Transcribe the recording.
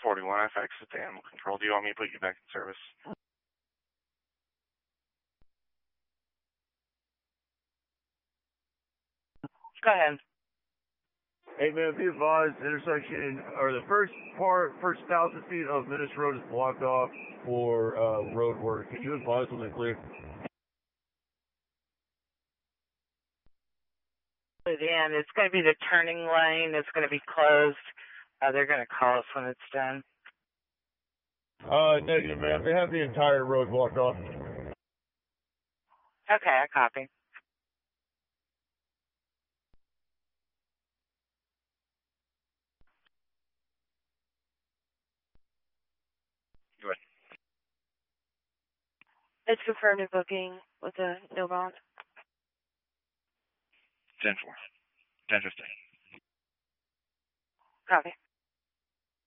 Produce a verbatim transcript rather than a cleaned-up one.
forty-one F X with the animal control. Do you want me to put you back in service? Go ahead. Hey man, be advised, intersection, or the first part, first thousand feet of Menace Road is blocked off for uh, road work. Can you advise when they're clear? And it's going to be the turning lane. It's going to be closed. Uh, they're going to call us when it's done. Uh, negative, man. They have the entire road blocked off. Okay, I copy. Go ahead. It's confirmed in booking with a no bond. ten four. ten fifteen. Copy.